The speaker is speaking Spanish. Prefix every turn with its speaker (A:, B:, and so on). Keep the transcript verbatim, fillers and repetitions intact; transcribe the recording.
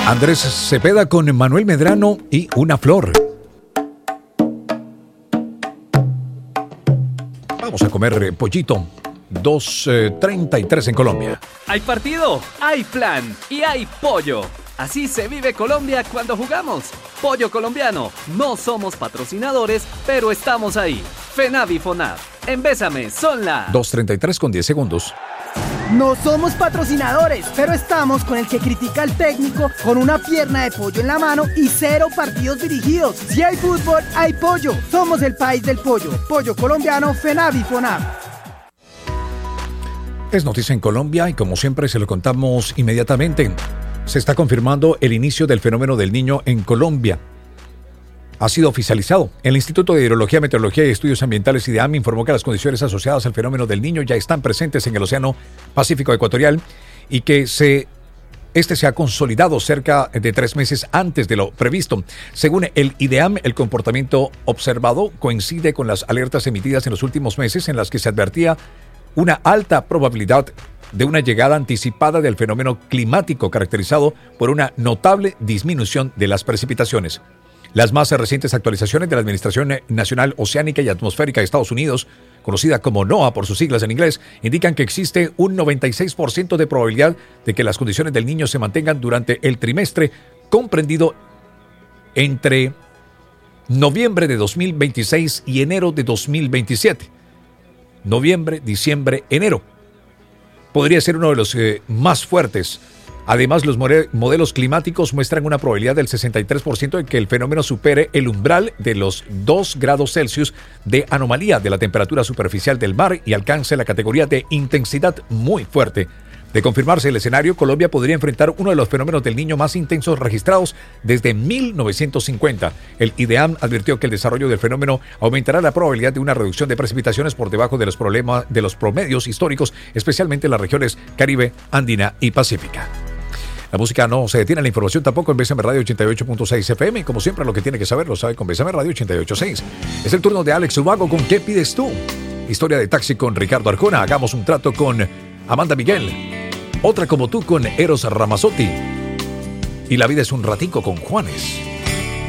A: Andrés Cepeda con Manuel Medrano y Una Flor. Vamos a comer eh, pollito. dos treinta y tres en Colombia.
B: Hay partido, hay plan y hay pollo. Así se vive Colombia cuando jugamos. Pollo colombiano. No somos patrocinadores, pero estamos ahí. FENAVI FONAV. En Bésame son las
A: dos treinta y tres con diez segundos.
C: No somos patrocinadores, pero estamos con el que critica al técnico con una pierna de pollo en la mano y cero partidos dirigidos. Si hay fútbol, hay pollo. Somos el país del pollo. Pollo colombiano, FENAVI FONAV.
A: Es noticia en Colombia y como siempre se lo contamos inmediatamente. Se está confirmando el inicio del fenómeno del Niño en Colombia. Ha sido oficializado. El Instituto de Hidrología, Meteorología y Estudios Ambientales IDEAM informó que las condiciones asociadas al fenómeno del Niño ya están presentes en el Océano Pacífico Ecuatorial y que se, este se ha consolidado cerca de tres meses antes de lo previsto. Según el IDEAM, el comportamiento observado coincide con las alertas emitidas en los últimos meses en las que se advertía una alta probabilidad de una llegada anticipada del fenómeno climático caracterizado por una notable disminución de las precipitaciones. Las más recientes actualizaciones de la Administración Nacional Oceánica y Atmosférica de Estados Unidos, conocida como NOAA por sus siglas en inglés, indican que existe un noventa y seis por ciento de probabilidad de que las condiciones del Niño se mantengan durante el trimestre comprendido entre noviembre de dos mil veintiséis y enero de dos mil veintisiete. Noviembre, diciembre, enero. Podría ser uno de los eh, más fuertes. Además, los more- modelos climáticos muestran una probabilidad del sesenta y tres por ciento de que el fenómeno supere el umbral de los dos grados Celsius de anomalía de la temperatura superficial del mar y alcance la categoría de intensidad muy fuerte. De confirmarse el escenario, Colombia podría enfrentar uno de los fenómenos del Niño más intensos registrados desde mil novecientos cincuenta. El IDEAM advirtió que el desarrollo del fenómeno aumentará la probabilidad de una reducción de precipitaciones por debajo de los, problemas, de los promedios históricos, especialmente en las regiones Caribe, Andina y Pacífica. La música no se detiene, la información tampoco en B S M Radio ochenta y ocho punto seis F M. Como siempre, lo que tiene que saber lo sabe con B S M Radio ochenta y ocho punto seis. Es el turno de Alex Ubago con ¿Qué pides tú? Historia de taxi con Ricardo Arjona. Hagamos un trato con Amanda Miguel. Otra como tú con Eros Ramazzotti. Y la vida es un ratico con Juanes.